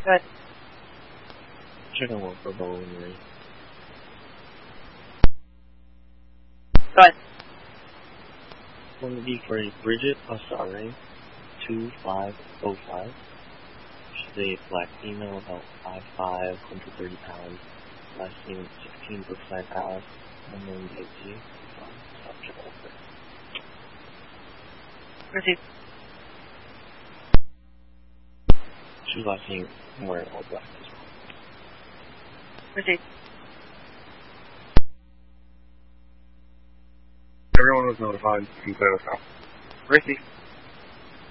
Good. Checking one for Bowling. Good. One would be for Bridget Asare, 2505. She's a black female, about 5'5", 130 pounds. Last name 16% ass, unknown JT. Subject over. Proceed. She's last name wearing all black as well. Proceed. Everyone was notified. You can clear this out. Proceed.